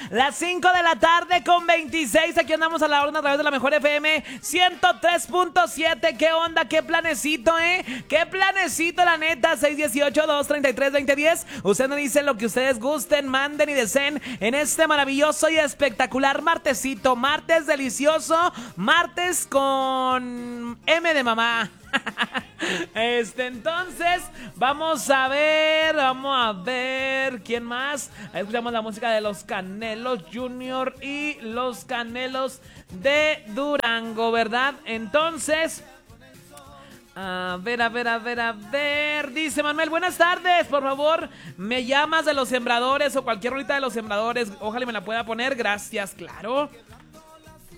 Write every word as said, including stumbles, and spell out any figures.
Las cinco de la tarde con veintiséis. Aquí andamos a la orden a través de la mejor F M ciento tres punto siete. ¿Qué onda? ¿Qué planecito, eh? ¿Qué planecito, la neta? seis dieciocho, dos treinta y tres, veinte diez. Usted me dice lo que ustedes gusten, manden y deseen en este maravilloso y espectacular martesito. Martes delicioso. Martes con M de mamá. Este, entonces, vamos a ver, vamos a ver, ¿quién más? Ahí escuchamos la música de Los Canelos Junior y Los Canelos de Durango, ¿verdad? Entonces, a ver, a ver, a ver, a ver. Dice Manuel, buenas tardes, por favor, me llamas de Los Sembradores o cualquier rolita de Los Sembradores. Ojalá me la pueda poner, gracias, claro.